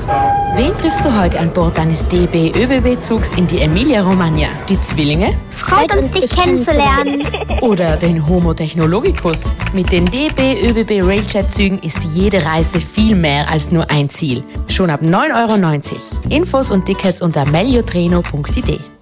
Wen triffst du heute an Bord deines DB ÖBB-Zugs in die Emilia-Romagna? Die Zwillinge? Freut uns, dich kennenzulernen. Oder den Homo Technologicus? Mit den DB ÖBB Railjet-Zügen ist jede Reise viel mehr als nur ein Ziel. Schon ab 9,90 €. Infos und Tickets unter meliotreno.id.